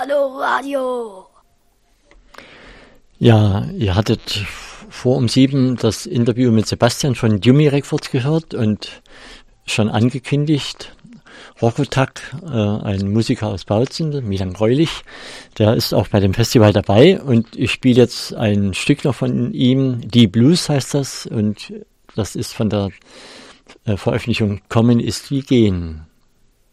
Hallo Radio. Ja, ihr hattet vor um 7 das Interview mit Sebastian von Yumi Records gehört und schon angekündigt, Rokotak, ein Musiker aus Bautzen, Milan Greulich, der ist auch bei dem Festival dabei und ich spiele jetzt ein Stück noch von ihm, Die Blues heißt das, und das ist von der Veröffentlichung Kommen ist wie Gehen.